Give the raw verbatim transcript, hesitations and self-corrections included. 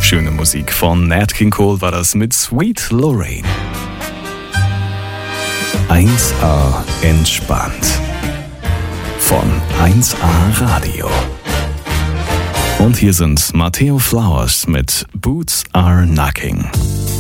Schöne Musik von Nat King Cole war das mit Sweet Lorraine. eins A entspannt. Von eins A Radio. Und hier sind Matteo Flowers mit Boots Are Knocking.